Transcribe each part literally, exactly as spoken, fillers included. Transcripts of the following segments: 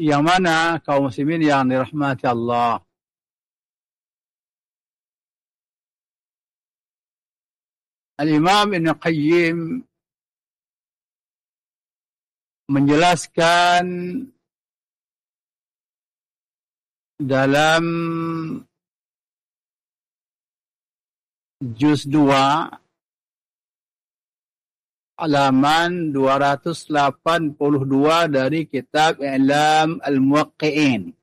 Yang mana kaum muslimin yang dirahmati Allah. Al-Imam Ibn Qayyim menjelaskan dalam juz dua halaman dua ratus delapan puluh dua dari kitab I'lam Al-Muwaqqi'in.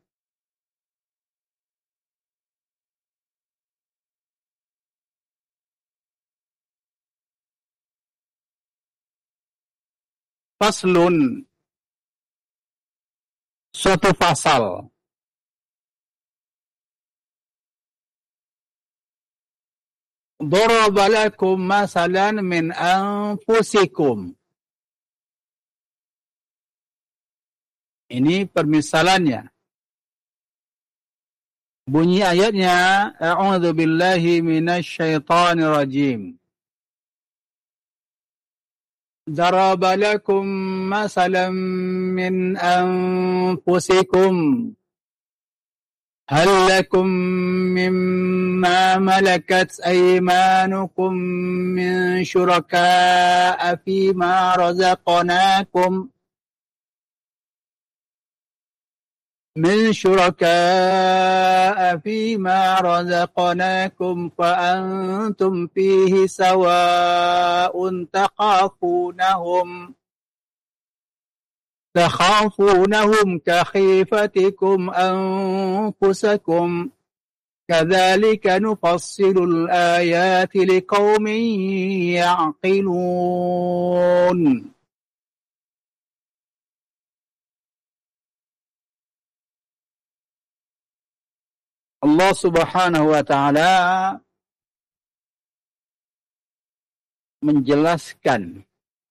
Faslun, suatu pasal. Daraba lakum masalan min anfusikum. Ini permisalannya. Bunyi ayatnya, A'udzu billahi minasy syaithanir rajim. Daraba lakum masalan min anfusikum. هل لكم مما ملكت أيمانكم من شركاء فيما رزقناكم من شركاء فيما رزقناكم فأنتم فيه سواء تخافونهم تخافونهم كخيفتكم أنفسكم كذلك نفصل الآيات لقوم يعقلون. Allah Subhanahu wa Ta'ala menjelaskan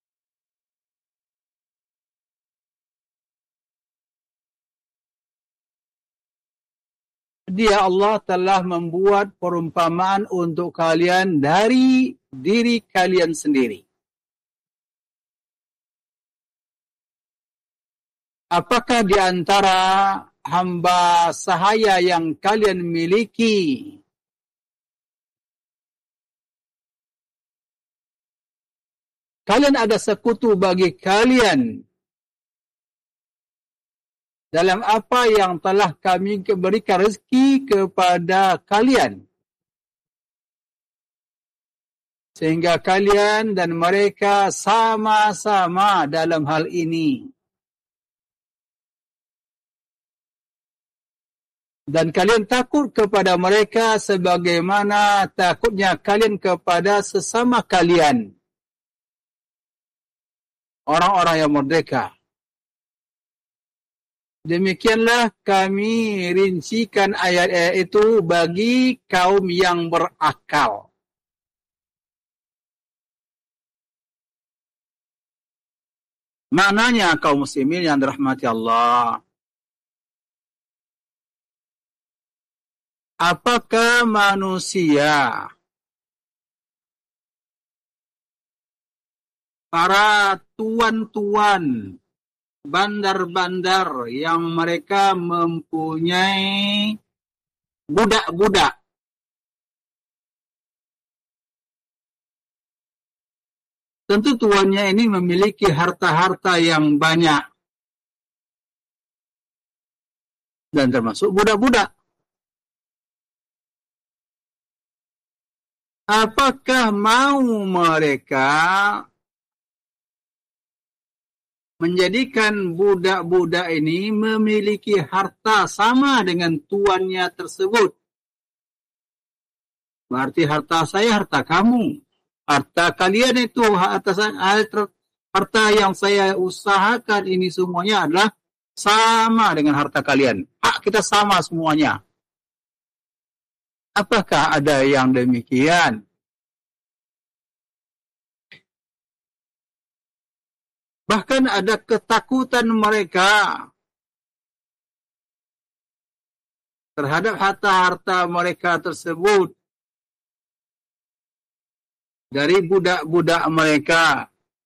Dia Allah telah membuat perumpamaan untuk kalian dari diri kalian sendiri. Apakah di antara hamba sahaya yang kalian miliki kalian ada sekutu bagi kalian dalam apa yang telah kami berikan rezeki kepada kalian, sehingga kalian dan mereka sama-sama dalam hal ini. Dan kalian takut kepada mereka sebagaimana takutnya kalian kepada sesama kalian, orang-orang yang merdeka. Demikianlah kami rincikan ayat-ayat itu bagi kaum yang berakal. Maknanya kaum muslimin yang dirahmati Allah. Apakah manusia, para tuan-tuan bandar-bandar yang mereka mempunyai budak-budak, tentu tuannya ini memiliki harta-harta yang banyak dan termasuk budak-budak. Apakah mau mereka menjadikan budak-budak ini memiliki harta sama dengan tuannya tersebut? Berarti harta saya, harta kamu. Harta kalian itu, harta, harta yang saya usahakan ini semuanya adalah sama dengan harta kalian. Hak kita sama semuanya. Apakah ada yang demikian? Bahkan ada ketakutan mereka terhadap harta-harta mereka tersebut dari budak-budak mereka.